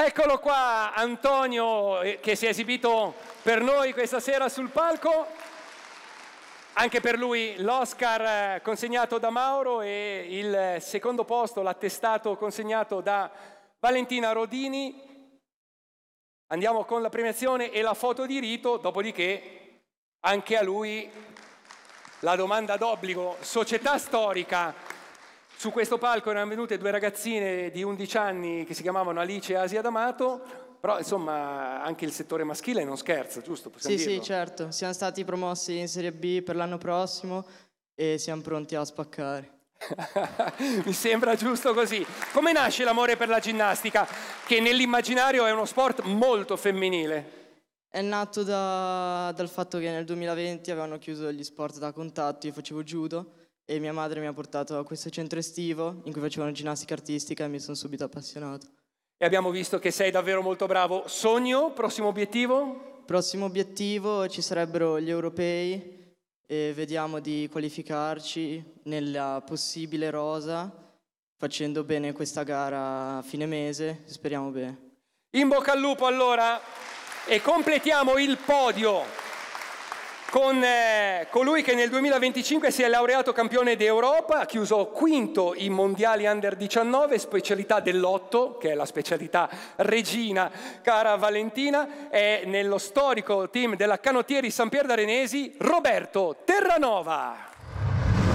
Eccolo qua, Antonio, che si è esibito per noi questa sera sul palco. Anche per lui l'Oscar consegnato da Mauro e il secondo posto, l'attestato consegnato da Valentina Rodini. Andiamo con la premiazione e la foto di rito, dopodiché anche a lui la domanda d'obbligo. Società storica. Su questo palco erano venute due ragazzine di 11 anni che si chiamavano Alice e Asia D'Amato, però insomma anche il settore maschile non scherza, giusto? Possiamo dirlo? Sì, certo, siamo stati promossi in Serie B per l'anno prossimo e siamo pronti a spaccare. Mi sembra giusto così. Come nasce l'amore per la ginnastica, che nell'immaginario è uno sport molto femminile? È nato dal fatto che nel 2020 avevano chiuso gli sport da contatto, io facevo judo e mia madre mi ha portato a questo centro estivo in cui facevano ginnastica artistica e mi sono subito appassionato. E abbiamo visto che sei davvero molto bravo. Sogno, prossimo obiettivo? Prossimo obiettivo ci sarebbero gli europei e vediamo di qualificarci nella possibile rosa facendo bene questa gara a fine mese, speriamo bene. In bocca al lupo allora e completiamo il podio con colui che nel 2025 si è laureato campione d'Europa, ha chiuso quinto in mondiali under 19, specialità dell'8, che è la specialità regina, cara Valentina, è nello storico team della Canottieri San Pier d'Arenesi, Roberto Terranova.